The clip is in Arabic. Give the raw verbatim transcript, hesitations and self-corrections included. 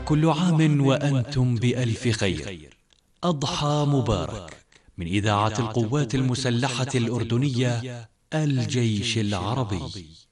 كل عام وأنتم بألف خير. أضحى مبارك من إذاعة القوات المسلحة الأردنية، الجيش العربي.